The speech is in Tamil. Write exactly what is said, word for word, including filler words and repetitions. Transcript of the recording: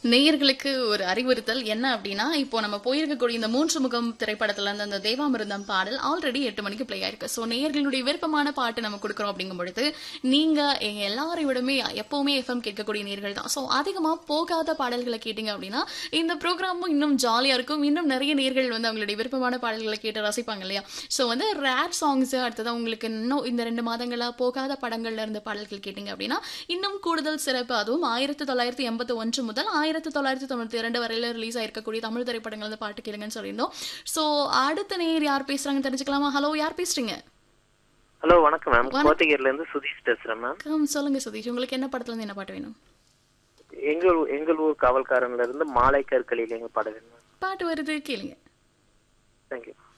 நேயர்களுக்கு ஒரு அறிவுறுத்தல் என்ன அப்படின்னா, இப்போ நம்ம போயிருக்கக்கூடிய இந்த மூன்று முகம் திரைப்படத்துல இருந்து அந்த தேவாமிர்தம் பாடல் ஆல்ரெடி எட்டு மணிக்கு பிளே ஆயிருக்கு. ஸோ நேயர்களுடைய விருப்பமான பாட்டு நம்ம கொடுக்குறோம் அப்படிங்கும் பொழுது நீங்க எங்க எல்லாரை விடமே எப்பவுமே எஃப்எம் கேட்கக்கூடிய நேயர்கள் தான். ஸோ அதிகமா போகாத பாடல்களை கேட்டீங்க அப்படின்னா இந்த ப்ரோக்ராமும் இன்னும் ஜாலியா இருக்கும். இன்னும் நிறைய நேயர்கள் வந்து அவங்களுடைய விருப்பமான பாடல்களை கேட்டு ரசிப்பாங்க இல்லையா? ஸோ வந்து ரேர் சாங்ஸ், அடுத்தது உங்களுக்கு இன்னும் இந்த ரெண்டு மாதங்களா போகாத படங்கள்ல இருந்து பாடல்கள் கேட்டீங்க அப்படின்னா இன்னும் கூடுதல் சிறப்பு. அதுவும் ஆயிரத்தி தொள்ளாயிரத்தி எண்பத்தி ஒன்று முதல் ஆயிரத்தி தொள்ளாயிரத்தி தொண்ணூத்தி இரண்டு வரையில ரிலீஸ் ஆயிருக்கக்கூடிய தமிழ் திரைப்படங்கள் வந்து பாட்டு கேளுங்கன்னு சொல்லியிருந்தோம். ஸோ அடுத்த நேர் யார் பேசுறாங்கன்னு தெரிஞ்சுக்கலாமா? ஹலோ, யார் பேசுறீங்க? ஹலோ, வணக்கம் மேம். கோத்தகிரில இருந்து சுதீஷ் பேசுறேன் மேம். சொல்லுங்க சுதீஷ், உங்களுக்கு என்ன படத்துல இருந்து என்ன பாட்டு வேணும்? எங்கள் எங்கள் ஊர் காவல்காரன்ல இருந்து மாலை கற்களில் எங்க பாட வேணும். பாட்டு வருது, கேளுங்க. தேங்க்யூ.